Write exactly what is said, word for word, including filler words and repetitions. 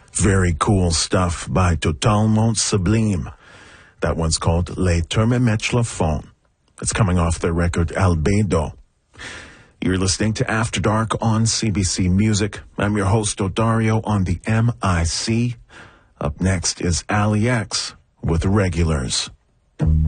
Very cool stuff by Totalement Sublime. That one's called Les Termes la Fond. It's coming off their record Albedo. You're listening to After Dark on C B C Music. I'm your host, Odario, on the M I C. Up next is Ali X with Regulars.